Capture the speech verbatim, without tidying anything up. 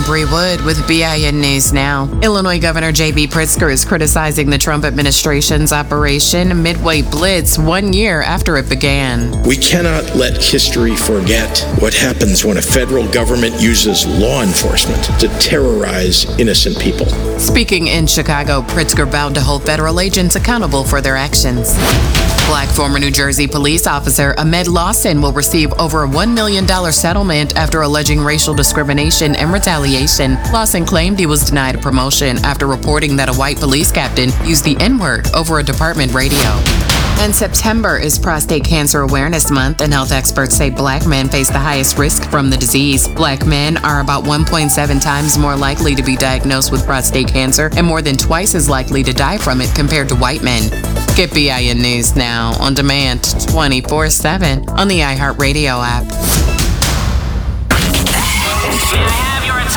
Bree Wood with B I N News Now. Illinois Governor J B Pritzker is criticizing the Trump administration's Operation Midway Blitz one year after it began. We cannot let history forget what happens when a federal government uses law enforcement to terrorize innocent people. Speaking in Chicago, Pritzker vowed to hold federal agents accountable for their actions. Black former New Jersey police officer Ahmed Lawson will receive over a one million dollars settlement after alleging racial discrimination and retaliation. Lawson claimed he was denied a promotion after reporting that a white police captain used the N-word over a department radio. And September is Prostate Cancer Awareness Month, and health experts say black men face the highest risk from the disease. Black men are about one point seven times more likely to be diagnosed with prostate cancer and more than twice as likely to die from it compared to white men. Get B I N News Now on demand twenty-four seven on the iHeartRadio app.